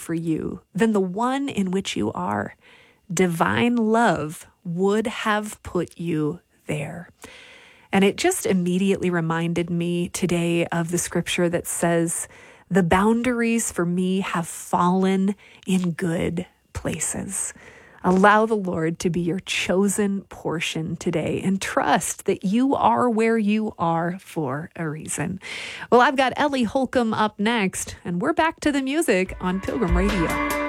for you than the one in which you are. Divine love would have put you there. And it just immediately reminded me today of the scripture that says, the boundaries for me have fallen in good places. Allow the Lord to be your chosen portion today and trust that you are where you are for a reason. Well, I've got Ellie Holcomb up next, and we're back to the music on Pilgrim Radio.